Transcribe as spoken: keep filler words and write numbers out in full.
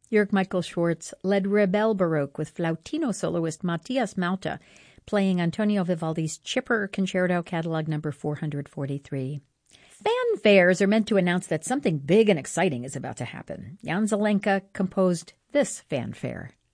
Jörg Michael Schwartz led Rebel Baroque with flautino soloist Matthias Malta playing Antonio Vivaldi's Chipper Concerto Catalog number four hundred forty-three. Fanfares are meant to announce that something big and exciting is about to happen. Jan Zelenka composed this fanfare.